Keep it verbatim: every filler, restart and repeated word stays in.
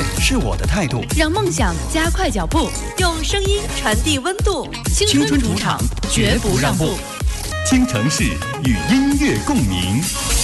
是我的态度。 让梦想加快脚步， 用声音传递温度。 青春主场，绝不让步。 京城市与音乐共鸣。